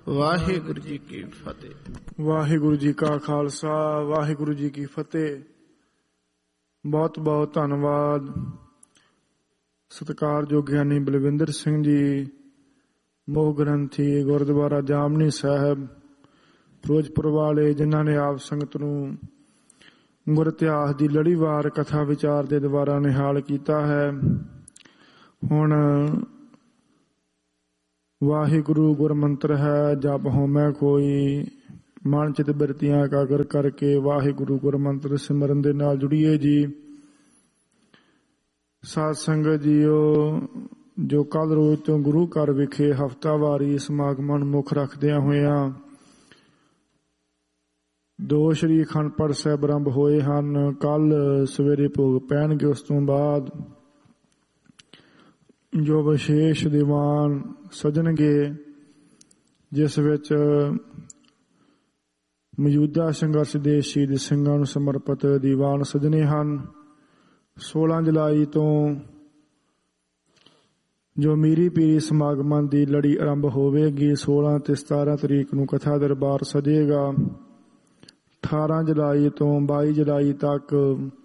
ਵਾਹਿਗੁਰੂ ਜੀ ਕੀ ਫਤਿਹ। ਵਾਹਿਗੁਰੂ ਜੀ ਕਾ ਖਾਲਸਾ, ਵਾਹਿਗੁਰੂ ਜੀ ਕੀ ਫਤਿਹ। ਬਹੁਤ ਬਹੁਤ ਧੰਨਵਾਦ ਸਤਿਕਾਰਯੋਗ ਗਿਆਨੀ ਬਲਵਿੰਦਰ ਸਿੰਘ ਜੀ, ਮੋਹ ਗ੍ਰੰਥੀ, ਗੁਰਦੁਆਰਾ ਜਾਮਨੀ ਸਾਹਿਬ ਫਿਰੋਜ਼ਪੁਰ ਵਾਲੇ, ਜਿਨ੍ਹਾਂ ਨੇ ਆਪ ਸੰਗਤ ਨੂੰ ਗੁਰ ਇਤਿਹਾਸ ਦੀ ਲੜੀਵਾਰ ਕਥਾ ਵਿਚਾਰ ਦੇ ਦੁਆਰਾ ਨਿਹਾਲ ਕੀਤਾ ਹੈ। ਹੁਣ ਵਾਹਿਗੁਰੂ ਗੁਰਮੰਤਰ ਹੈ, ਜਪ ਹੋਮੈ ਕੋਈ, ਮਨ ਚਿਤ ਬਿਰਤੀਆਂ ਇਕਾਗਰ ਕਰਕੇ ਵਾਹਿਗੁਰੂ ਗੁਰਮੰਤਰ ਸਿਮਰਨ ਦੇ ਨਾਲ ਜੁੜੀਏ ਜੀ। ਸਾਧ ਸੰਗਤ ਜੀਓ, ਜੋ ਕੱਲ ਰੋਜ਼ ਤੋਂ ਗੁਰੂ ਘਰ ਵਿਖੇ ਹਫ਼ਤਾਵਾਰੀ ਸਮਾਗਮਾਂ ਨੂੰ ਮੁੱਖ ਰੱਖਦਿਆਂ ਹੋਇਆਂ ਦੋ ਸ਼੍ਰੀ ਅਖੰਡ ਪਾਠ ਸਾਹਿਬ ਆਰੰਭ ਹੋਏ ਹਨ। ਕੱਲ ਸਵੇਰੇ ਭੋਗ ਪੈਣਗੇ। ਉਸ ਤੋਂ ਬਾਅਦ ਜੋ ਵਿਸ਼ੇਸ਼ ਦੀਵਾਨ ਸਜਣਗੇ, ਜਿਸ ਵਿੱਚ ਮੌਜੂਦਾ ਸੰਘਰਸ਼ ਦੇ ਸ਼ਹੀਦ ਸਿੰਘਾਂ ਨੂੰ ਸਮਰਪਿਤ ਦੀਵਾਨ ਸਜਣੇ ਹਨ। 16 ਜੁਲਾਈ ਤੋਂ ਜੋ ਮੀਰੀ ਪੀਰੀ ਸਮਾਗਮਾਂ ਦੀ ਲੜੀ ਆਰੰਭ ਹੋਵੇਗੀ। 16 ਤੇ 17 ਤਰੀਕ ਨੂੰ ਕਥਾ ਦਰਬਾਰ ਸਜੇਗਾ। 18 ਜੁਲਾਈ ਤੋਂ 22 ਜੁਲਾਈ ਤੱਕ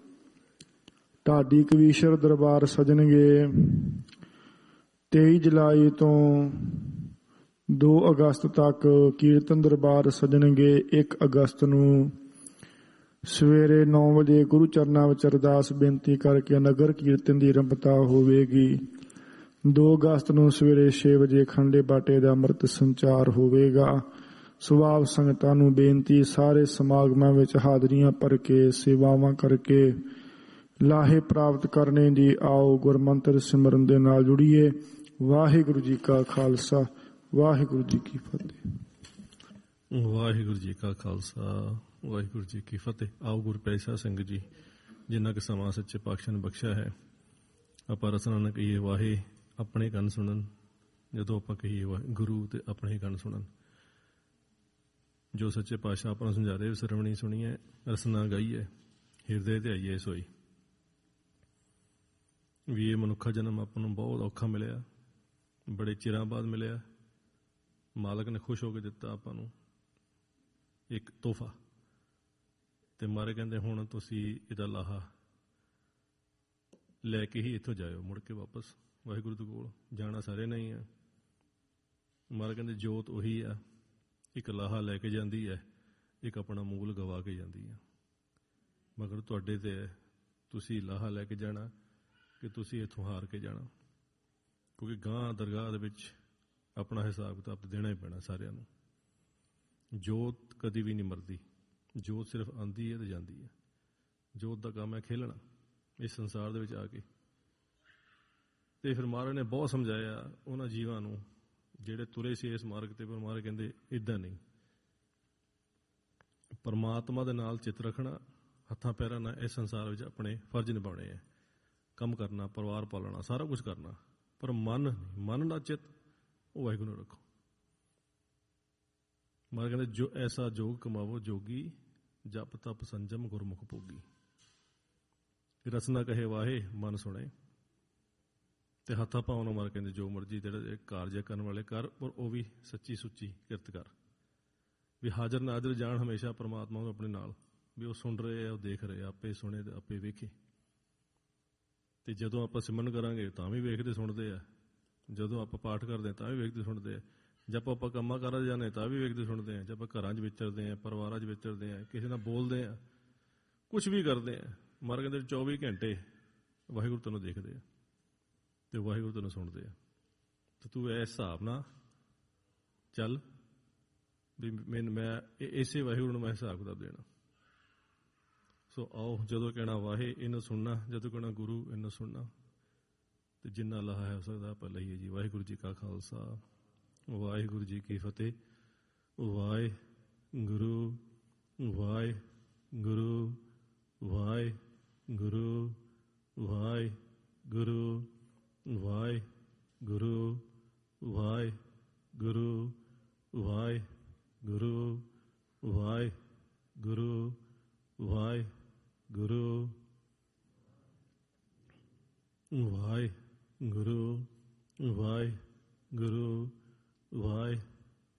ਢਾਡੀ ਕਵੀਸ਼ਰ ਦਰਬਾਰ ਸਜਣਗੇ। 23 ਜੁਲਾਈ ਤੋਂ 2 ਅਗਸਤ ਤੱਕ ਕੀਰਤਨ ਦਰਬਾਰ ਸਜਣਗੇ। 1 ਅਗਸਤ ਨੂੰ ਸਵੇਰੇ 9 ਵਜੇ ਗੁਰੂ ਚਰਨਾਂ ਵਿੱਚ ਅਰਦਾਸ ਬੇਨਤੀ ਕਰਕੇ ਨਗਰ ਕੀਰਤਨ ਦੀ ਆਰੰਭਤਾ ਹੋਵੇਗੀ। 2 ਅਗਸਤ ਨੂੰ ਸਵੇਰੇ 6 ਵਜੇ ਖੰਡੇ ਬਾਟੇ ਦਾ ਅੰਮ੍ਰਿਤ ਸੰਚਾਰ ਹੋਵੇਗਾ। ਸੁਭਾਵ ਸੰਗਤਾਂ ਨੂੰ ਬੇਨਤੀ, ਸਾਰੇ ਸਮਾਗਮਾਂ ਵਿੱਚ ਹਾਜ਼ਰੀਆਂ ਭਰ ਕੇ ਸੇਵਾਵਾਂ ਕਰਕੇ ਲਾਹੇ ਪ੍ਰਾਪਤ ਕਰਨੇ ਦੀ ਆਓ ਗੁਰਮੰਤਰ ਸਿਮਰਨ ਦੇ ਨਾਲ ਜੁੜੀਏ। ਵਾਹਿਗੁਰੂ ਜੀ ਕਾ ਖਾਲਸਾ, ਵਾਹਿਗੁਰੂ ਜੀ ਕੀ ਫਤਿਹ। ਵਾਹਿਗੁਰੂ ਜੀ ਕਾ ਖਾਲਸਾ, ਵਾਹਿਗੁਰੂ ਜੀ ਕੀ ਫਤਿਹ। ਆਓ ਗੁਰ ਪਿਆਰੀ ਸੰਗਤ ਜੀ, ਜਿੰਨਾ ਕਿ ਸਮਾਂ ਸੱਚੇ ਪਾਤਸ਼ਾਹ ਨੇ ਬਖਸ਼ਿਆ ਹੈ, ਆਪਾਂ ਰਸਨਾ ਨਾ ਕਹੀਏ ਵਾਹੇ ਆਪਣੇ ਕੰਨ ਸੁਣਨ। ਜਦੋਂ ਆਪਾਂ ਕਹੀਏ ਗੁਰੂ ਤੇ ਆਪਣੇ ਕੰਨ ਸੁਣਨ। ਜੋ ਸੱਚੇ ਪਾਤਸ਼ਾਹ ਆਪਾਂ ਨੂੰ ਸਮਝਾ ਰਹੇ, ਸਰਵਣੀ ਸੁਣੀਏ, ਰਸਨਾ ਗਾਈਏ, ਹਿਰਦੇ ਤੇ ਆਈਏ ਸੋਈ। ਵੀ ਇਹ ਮਨੁੱਖਾ ਜਨਮ ਆਪਾਂ ਨੂੰ ਬਹੁਤ ਔਖਾ ਮਿਲਿਆ, ਬੜੇ ਚਿਰਾਂ ਬਾਅਦ ਮਿਲਿਆ। ਮਾਲਕ ਨੇ ਖੁਸ਼ ਹੋ ਕੇ ਦਿੱਤਾ ਆਪਾਂ ਨੂੰ ਇੱਕ ਤੋਹਫਾ, ਤੇ ਮਾਰੇ ਕਹਿੰਦੇ ਹੁਣ ਤੁਸੀਂ ਇਹਦਾ ਲਾਹਾ ਲੈ ਕੇ ਹੀ ਇੱਥੋਂ ਜਾਇਓ। ਮੁੜ ਕੇ ਵਾਪਸ ਵਾਹਿਗੁਰੂ ਦੇ ਕੋਲ ਜਾਣਾ ਸਾਰੇ ਨਹੀਂ ਆ। ਮਾਰੇ ਕਹਿੰਦੇ ਜੋਤ ਉਹੀ ਆ, ਇੱਕ ਲਾਹਾ ਲੈ ਕੇ ਜਾਂਦੀ ਹੈ, ਇੱਕ ਆਪਣਾ ਮੂਲ ਗਵਾ ਕੇ ਜਾਂਦੀ ਹੈ। ਮਗਰ ਤੁਹਾਡੇ ਤੇ ਹੈ, ਤੁਸੀਂ ਲਾਹਾ ਲੈ ਕੇ ਜਾਣਾ ਕਿ ਤੁਸੀਂ ਇੱਥੋਂ ਹਾਰ ਕੇ ਜਾਣਾ। ਕਿਉਂਕਿ ਗਾਂ ਦਰਗਾਹ ਦੇ ਵਿੱਚ ਆਪਣਾ ਹਿਸਾਬ ਕਿਤਾਬ ਦੇਣਾ ਹੀ ਪੈਣਾ ਸਾਰਿਆਂ ਨੂੰ। ਜੋਤ ਕਦੀ ਵੀ ਨਹੀਂ ਮਰਦੀ, ਜੋਤ ਸਿਰਫ ਆਉਂਦੀ ਹੈ ਤੇ ਜਾਂਦੀ ਹੈ। ਜੋਤ ਦਾ ਕੰਮ ਹੈ ਖੇਲਣਾ ਇਸ ਸੰਸਾਰ ਦੇ ਵਿੱਚ ਆ ਕੇ। ਤੇ ਫਿਰ ਮਹਾਰਾਜ ਨੇ ਬਹੁਤ ਸਮਝਾਇਆ ਉਹਨਾਂ ਜੀਵਾਂ ਨੂੰ ਜਿਹੜੇ ਤੁਰੇ ਸੀ ਇਸ ਮਾਰਗ ਤੇ। ਪਰ ਮਹਾਰਾਜ ਕਹਿੰਦੇ ਇੱਦਾਂ ਨਹੀਂ, ਪਰਮਾਤਮਾ ਦੇ ਨਾਲ ਚਿੱਤ ਰੱਖਣਾ, ਹੱਥਾਂ ਪੈਰਾਂ ਨਾਲ ਇਸ ਸੰਸਾਰ ਵਿੱਚ ਆਪਣੇ ਫਰਜ਼ ਨਿਭਾਉਣੇ ਹੈ, ਕੰਮ ਕਰਨਾ, ਪਰਿਵਾਰ ਪਾਲਣਾ, ਸਾਰਾ ਕੁਛ ਕਰਨਾ। ਪਰ ਮਨ ਦਾ ਚਿੱਤ ਉਹ ਵਾਹਿਗੁਰੂ ਨੂੰ ਰੱਖੋ। ਮਹਾਰਾਜ ਕਹਿੰਦੇ ਜੋ ਐਸਾ ਜੋਗ ਕਮਾਵੋ ਜੋਗੀ, ਜਪ ਤਪ ਸੰਜਮ ਗੁਰਮੁਖ ਭੋਗੀ। ਰਸਨਾ ਕਹੇ ਵਾਹੇ ਮਨ ਸੁਣੇ, ਤੇ ਹੱਥਾਂ ਪਾਉਣ ਨੂੰ ਮਹਾਰਾਜ ਕਹਿੰਦੇ ਜੋ ਮਰਜ਼ੀ ਜਿਹੜੇ ਕਾਰਜ ਕਰਨ ਵਾਲੇ ਕਰ, ਪਰ ਉਹ ਵੀ ਸੱਚੀ ਸੁੱਚੀ ਕਿਰਤ ਕਰ। ਵੀ ਹਾਜ਼ਰ ਨਾਜ਼ਰ ਜਾਣ ਹਮੇਸ਼ਾ ਪਰਮਾਤਮਾ ਨੂੰ ਆਪਣੇ ਨਾਲ, ਵੀ ਉਹ ਸੁਣ ਰਹੇ ਆ, ਉਹ ਦੇਖ ਰਹੇ, ਆਪੇ ਸੁਣੇ ਤੇ ਆਪੇ ਵੇਖੇ। ਤੇ ਜਦੋਂ ਆਪਾਂ ਸਿਮਰਨ ਕਰਾਂਗੇ ਤਾਂ ਵੀ ਵੇਖਦੇ ਸੁਣਦੇ ਆ, ਜਦੋਂ ਆਪਾਂ ਪਾਠ ਕਰਦੇ ਤਾਂ ਵੀ ਵੇਖਦੇ ਸੁਣਦੇ ਆ, ਜਦ ਆਪਾਂ ਕੰਮਾਂ ਕਾਰਾਂ 'ਚ ਜਾਂਦੇ ਤਾਂ ਵੀ ਵੇਖਦੇ ਸੁਣਦੇ ਆ, ਜਦ ਆਪਾਂ ਘਰਾਂ 'ਚ ਵਿਚਰਦੇ ਆ, ਪਰਿਵਾਰਾਂ 'ਚ ਵਿਚਰਦੇ ਆ, ਕਿਸੇ ਨਾਲ ਬੋਲਦੇ ਆ, ਕੁਛ ਵੀ ਕਰਦੇ ਆ, ਮਹਾਰਾਜ ਕਹਿੰਦੇ 24 ਘੰਟੇ ਵਾਹਿਗੁਰੂ ਤੈਨੂੰ ਦੇਖਦੇ ਆ ਤੇ ਵਾਹਿਗੁਰੂ ਤੈਨੂੰ ਸੁਣਦੇ ਆ। ਤੇ ਤੂੰ ਇਸ ਹਿਸਾਬ ਨਾਲ ਚੱਲ ਵੀ ਮੈਂ ਇਸੇ ਵਾਹਿਗੁਰੂ ਨੂੰ ਮੈਂ ਹਿਸਾਬ ਕਿਤਾਬ ਦੇਣਾ। ਸੋ ਆਓ, ਜਦੋਂ ਕਹਿਣਾ ਵਾਹੇ ਇਹਨੂੰ ਸੁਣਨਾ, ਜਦੋਂ ਕਹਿਣਾ ਗੁਰੂ ਇਹਨੂੰ ਸੁਣਨਾ, ਤੇ ਜਿੰਨਾ ਲਾਹਾ ਹੈ ਹੋ ਸਕਦਾ ਆਪਾਂ ਲਈਏ ਜੀ। ਵਾਹਿਗੁਰੂ ਜੀ ਕਾ ਖਾਲਸਾ, ਵਾਹਿਗੁਰੂ ਜੀ ਕੀ ਫਤਿਹ। ਵਾਹਿਗੁਰੂ ਵਾਹਿਗੁਰੂ ਵਾਹਿਗੁਰੂ ਵਾਹਿਗੁਰੂ ਵਾਹਿਗੁਰੂ ਵਾਹਿਗੁਰੂ ਵਾਹਿਗੁਰੂ ਵਾਹਿਗੁਰੂ ਵਾਹਿਗੁਰੂ ਵਾਹਿਗੁਰੂ ਵਾਹਿਗੁਰੂ ਵਾਹਿਗੁਰੂ